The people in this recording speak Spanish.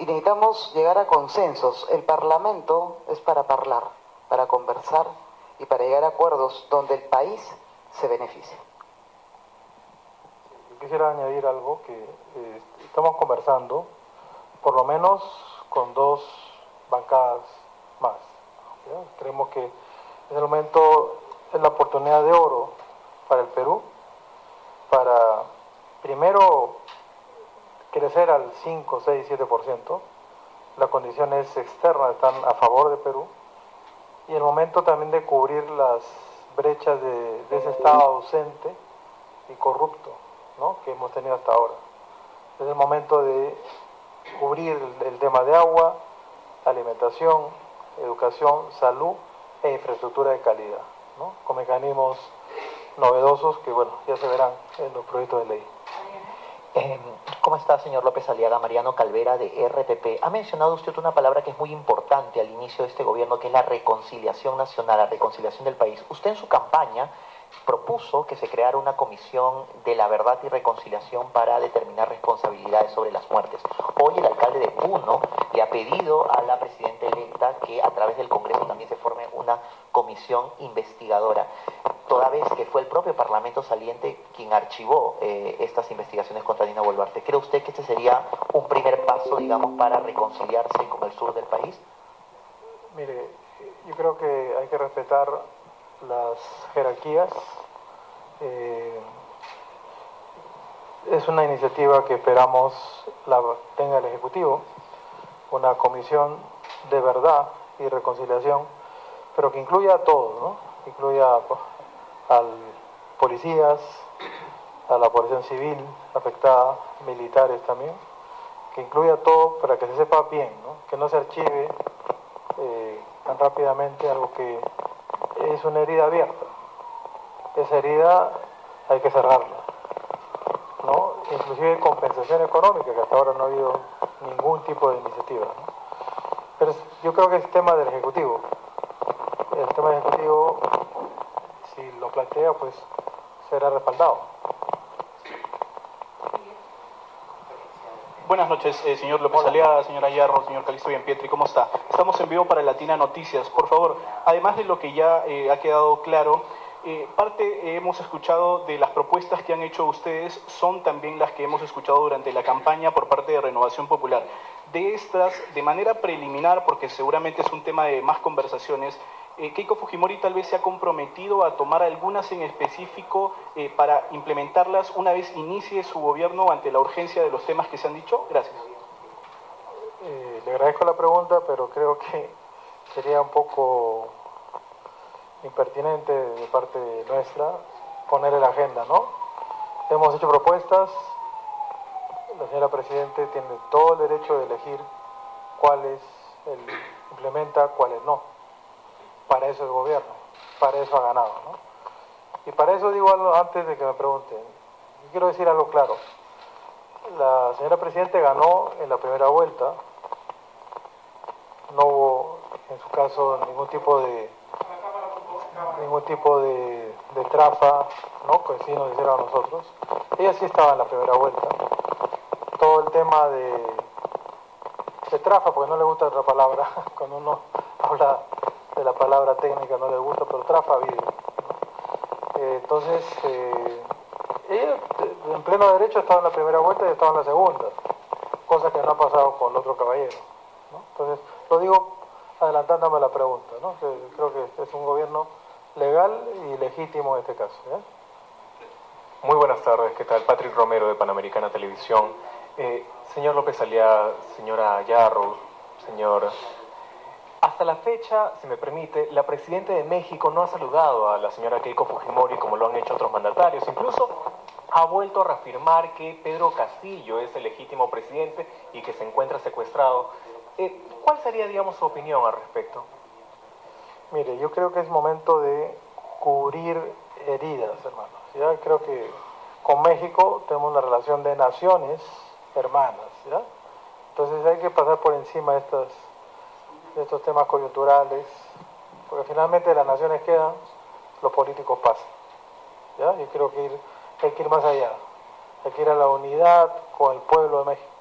y necesitamos llegar a consensos. El Parlamento es para hablar, para conversar y para llegar a acuerdos donde el país se beneficie. Yo quisiera añadir algo que estamos conversando, por lo menos con 2 bancadas más. ¿Ya? Creemos que en el momento es la oportunidad de oro para el Perú, para primero crecer al 5, 6, 7%. Las condiciones externas están a favor de Perú y el momento también de cubrir las brechas de ese Estado ausente y corrupto, ¿no?, que hemos tenido hasta ahora. Es el momento de cubrir el tema de agua, alimentación, educación, salud e infraestructura de calidad, ¿no?, con mecanismos novedosos que, bueno, ya se verán en los proyectos de ley. ¿Cómo está, señor López Aliaga? Mariano Calvera, de RPP. Ha mencionado usted una palabra que es muy importante al inicio de este gobierno, que es la reconciliación nacional, la reconciliación del país. Usted en su campaña propuso que se creara una comisión de la verdad y reconciliación para determinar responsabilidades sobre las muertes. Hoy el alcalde de Puno le ha pedido a la presidenta electa que a través del Congreso también se forme una comisión investigadora, toda vez que fue el propio Parlamento saliente quien archivó estas investigaciones contra Dina Boluarte. ¿Cree usted que este sería un primer paso, digamos, para reconciliarse con el sur del país? Mire, yo creo que hay que respetar las jerarquías. Es una iniciativa que esperamos la tenga el Ejecutivo, una comisión de verdad y reconciliación, pero que incluya a todos, ¿no? Incluya a policías, a la población civil afectada, militares también, que incluya a todo para que se sepa bien, ¿no?, que no se archive tan rápidamente algo que es una herida abierta. Esa herida hay que cerrarla, ¿no? Inclusive compensación económica, que hasta ahora no ha habido ningún tipo de iniciativa, ¿no? Pero yo creo que es tema del Ejecutivo. El tema del Ejecutivo, si lo plantea, pues será respaldado. Buenas noches, señor López Aliaga, señora Yarro, señor Calixto Bienpietri, ¿cómo está? Estamos en vivo para Latina Noticias. Por favor, además de lo que ya ha quedado claro, hemos escuchado de las propuestas que han hecho ustedes, son también las que hemos escuchado durante la campaña por parte de Renovación Popular. De estas, de manera preliminar, porque seguramente es un tema de más conversaciones, Keiko Fujimori tal vez se ha comprometido a tomar algunas en específico para implementarlas una vez inicie su gobierno ante la urgencia de los temas que se han dicho. Gracias. Le agradezco la pregunta, pero creo que sería un poco impertinente de parte nuestra poner en la agenda, ¿no? Hemos hecho propuestas, la señora Presidente tiene todo el derecho de elegir cuáles implementa, cuáles no. Para eso es gobierno, para eso ha ganado, ¿no? Y para eso digo algo antes de que me pregunten. Yo quiero decir algo claro. La señora Presidente ganó en la primera vuelta, no hubo en su caso ningún tipo de trafa, ¿no?, que sí nos hicieron a nosotros. Ella sí estaba en la primera vuelta. Todo el tema de trafa, porque no le gusta otra palabra, cuando uno habla de la palabra técnica no le gusta, pero trafa vive, ¿no? Entonces, ella en pleno derecho estaba en la primera vuelta y estaba en la segunda, cosa que no ha pasado con el otro caballero, ¿no? Entonces, lo digo adelantándome a la pregunta, ¿no? Que creo que es un gobierno legal y legítimo en este caso, ¿eh? Muy buenas tardes, ¿qué tal? Patrick Romero, de Panamericana Televisión. Señor López Aliaga, señora Yarro, señor... Hasta la fecha, si me permite, la Presidenta de México no ha saludado a la señora Keiko Fujimori como lo han hecho otros mandatarios. Incluso ha vuelto a reafirmar que Pedro Castillo es el legítimo presidente y que se encuentra secuestrado. ¿Cuál sería, digamos, su opinión al respecto? Mire, yo creo que es momento de cubrir heridas, hermanos. ¿Ya? Creo que con México tenemos una relación de naciones hermanas, ¿ya? Entonces hay que pasar por encima de estos temas coyunturales, porque finalmente las naciones quedan, los políticos pasan, ¿ya? Yo creo que hay que ir más allá, hay que ir a la unidad con el pueblo de México.